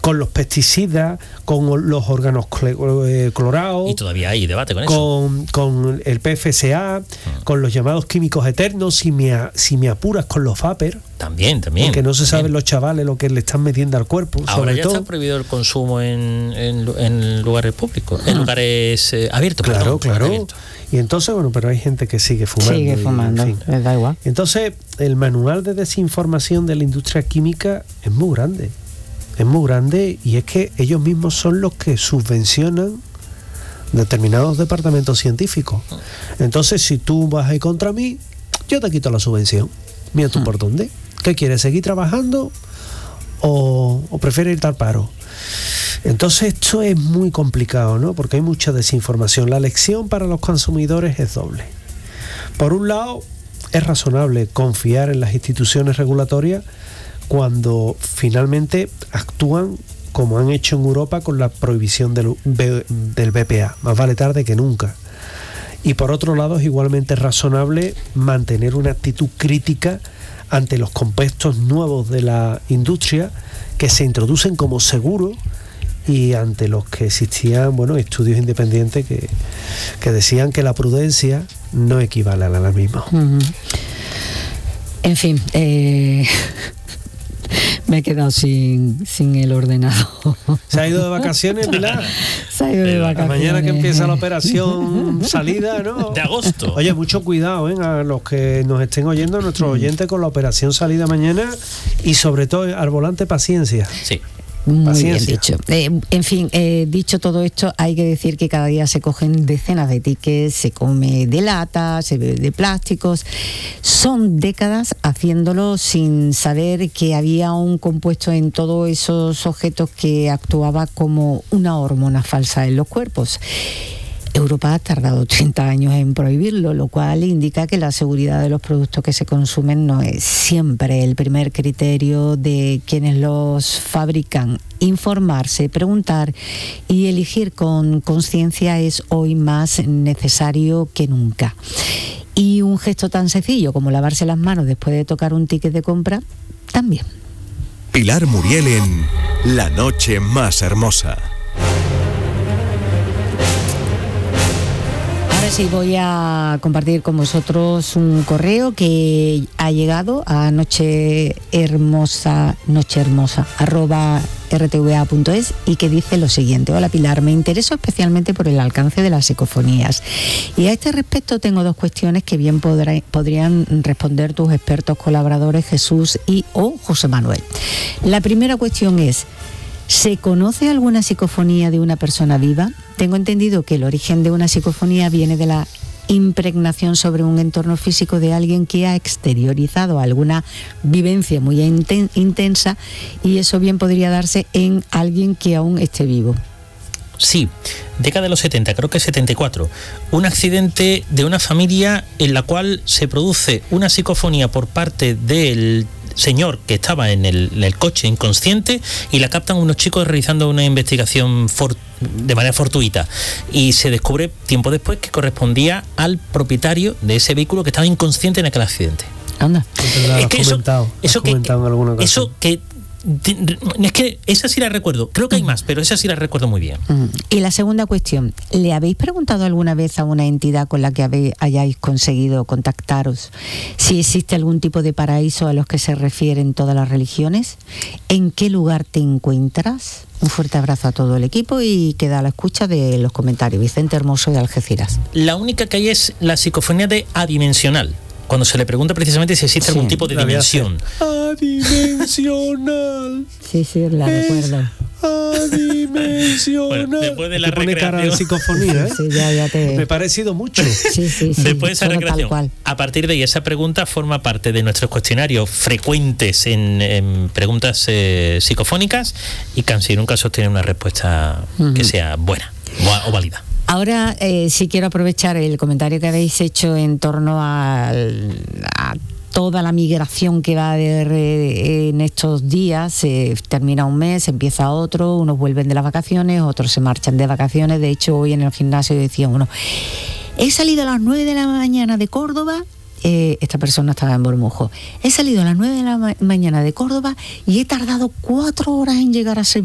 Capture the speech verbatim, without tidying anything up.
con los pesticidas, con los órganos clorados. Y todavía hay debate con con, eso. Con el P F C A, mm. con los llamados químicos eternos, si me, si me apuras con los vapers. También, también. Que no se también. saben los chavales lo que le están metiendo al cuerpo. Ahora sobre ya todo. está prohibido el consumo en, en, en lugares públicos, en lugares eh, abiertos. Claro, perdón, claro. Abiertos. Y entonces, bueno, pero hay gente que sigue fumando. Sigue fumando, y, en fin. les da igual. Entonces, el manual de desinformación de la industria química es muy grande. Es muy grande y es que ellos mismos son los que subvencionan determinados departamentos científicos. Entonces, si tú vas a ir contra mí, yo te quito la subvención. Mira tú por dónde. ¿Qué quieres? ¿Seguir trabajando o, o prefieres irte al paro? Entonces esto es muy complicado, ¿no? Porque hay mucha desinformación. La lección para los consumidores es doble. Por un lado, es razonable confiar en las instituciones regulatorias cuando finalmente actúan como han hecho en Europa con la prohibición del, del B P A. Más vale tarde que nunca. Y por otro lado, es igualmente razonable mantener una actitud crítica ante los compuestos nuevos de la industria que se introducen como seguros y ante los que existían, bueno, estudios independientes que, que decían que la prudencia no equivale al alarmismo. Uh-huh. En fin, eh, me he quedado sin, sin el ordenador. ¿Se ha ido de vacaciones, Pilar? Se ha ido de vacaciones. Mañana que empieza la operación salida, ¿no? De agosto. Oye, mucho cuidado, ¿eh? A los que nos estén oyendo, nuestros oyentes, con la operación salida mañana y sobre todo al volante, paciencia. Sí. Muy Paciencia. bien dicho. Eh, en fin, eh, dicho todo esto, hay que decir que cada día se cogen decenas de tickets, se come de lata, se bebe de plásticos. Son décadas haciéndolo sin saber que había un compuesto en todos esos objetos que actuaba como una hormona falsa en los cuerpos. Europa ha tardado treinta años en prohibirlo, lo cual indica que la seguridad de los productos que se consumen no es siempre el primer criterio de quienes los fabrican. Informarse, preguntar y elegir con conciencia es hoy más necesario que nunca. Y un gesto tan sencillo como lavarse las manos después de tocar un ticket de compra, también. Pilar Muriel en La Noche Más Hermosa. Sí, voy a compartir con vosotros un correo que ha llegado a noche hermosa, noche hermosa, arroba r t v a punto es y que dice lo siguiente: hola Pilar, me intereso especialmente por el alcance de las psicofonías y a este respecto tengo dos cuestiones que bien podrá, podrían responder tus expertos colaboradores Jesús y o José Manuel. La primera cuestión es: ¿se conoce alguna psicofonía de una persona viva? Tengo entendido que el origen de una psicofonía viene de la impregnación sobre un entorno físico de alguien que ha exteriorizado alguna vivencia muy inten- intensa y eso bien podría darse en alguien que aún esté vivo. Sí, década de los setenta, creo que setenta y cuatro. Un accidente de una familia en la cual se produce una psicofonía por parte del señor que estaba en el, en el coche inconsciente y la captan unos chicos realizando una investigación for, de manera fortuita y se descubre tiempo después que correspondía al propietario de ese vehículo que estaba inconsciente en aquel accidente. Anda. Es que eso, eso que, eso que es que esa sí la recuerdo, creo que hay más, pero esa sí la recuerdo muy bien. Y la segunda cuestión, ¿le habéis preguntado alguna vez a una entidad con la que habéis, hayáis conseguido contactaros si existe algún tipo de paraíso a los que se refieren todas las religiones? ¿En qué lugar te encuentras? Un fuerte abrazo a todo el equipo y queda a la escucha de los comentarios. Vicente Hermoso de Algeciras. La única que hay es la psicofonía de adimensional, cuando se le pregunta precisamente si existe sí, algún tipo de dimensión. Adimensional. Sí, sí, la es recuerdo. Adimensional. Bueno, después de la recreación. Cara de psicofonía, ¿eh? Sí, ya, ya te... Me ha parecido mucho. Sí, sí, sí. Después de esa recreación. A partir de ahí, esa pregunta forma parte de nuestros cuestionarios frecuentes en, en preguntas eh, psicofónicas y casi nunca sostiene una respuesta uh-huh. que sea buena o, o válida. Ahora eh, sí quiero aprovechar el comentario que habéis hecho en torno a, a toda la migración que va a haber eh, en estos días. Se termina un mes, empieza otro, unos vuelven de las vacaciones, otros se marchan de vacaciones. De hecho, hoy en el gimnasio decía uno, he salido a las nueve de la mañana de Córdoba. Eh, esta persona estaba en Bormujo. He salido a las nueve de la ma- mañana de Córdoba y he tardado cuatro horas en llegar a Sevilla.